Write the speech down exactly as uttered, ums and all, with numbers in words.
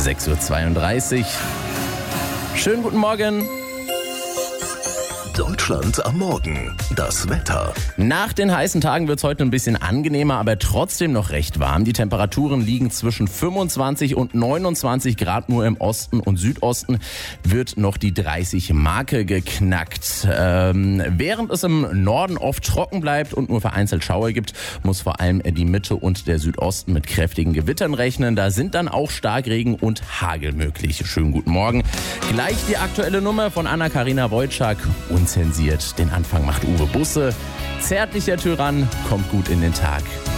sechs Uhr zweiunddreißig. Schönen guten Morgen. Deutschland am Morgen. Das Wetter. Nach den heißen Tagen wird es heute ein bisschen angenehmer, aber trotzdem noch recht warm. Die Temperaturen liegen zwischen fünfundzwanzig und neunundzwanzig Grad. Nur im Osten und Südosten wird noch die dreißig Marke geknackt. Ähm, während es im Norden oft trocken bleibt und nur vereinzelt Schauer gibt, muss vor allem die Mitte und der Südosten mit kräftigen Gewittern rechnen. Da sind dann auch Starkregen und Hagel möglich. Schönen guten Morgen. Gleich die aktuelle Nummer von Anna-Karina Wojcik. Unzensiert. Den Anfang macht Uwe Busse. Zärtlicher Tyrann kommt gut in den Tag.